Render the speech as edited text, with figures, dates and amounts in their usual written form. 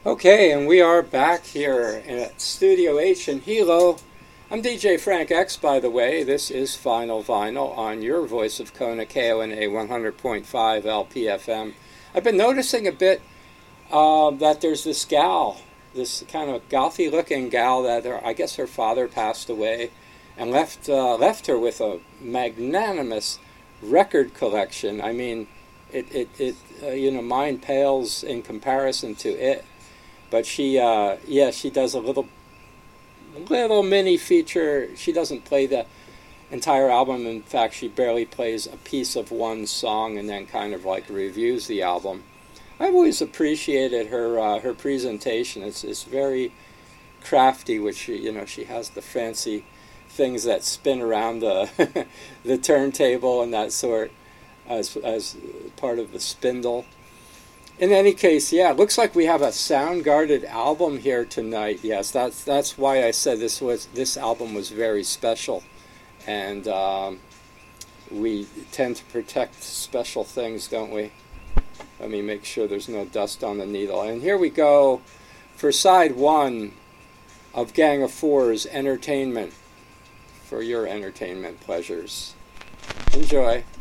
Okay, and we are back here at Studio H in Hilo. I'm DJ Frank X, by the way. This is Final Vinyl on your voice of Kona, KONA 100.5 LPFM. I've been noticing a bit that there's this gal, this kind of gothy-looking gal that I guess her father passed away and left her with a magnanimous record collection. I mean, mine pales in comparison to it. But she does a little mini feature. She doesn't play the entire album. In fact, she barely plays a piece of one song and then kind of like reviews the album. I've always appreciated her presentation. It's very crafty, which she has the fancy things that spin around the the turntable and that sort as part of the spindle. In any case, yeah, it looks like we have a sound-guarded album here tonight. Yes, that's why I said this album was very special, and we tend to protect special things, don't we? Let me make sure there's no dust on the needle. And here we go for side one of Gang of Four's Entertainment, for your entertainment pleasures. Enjoy.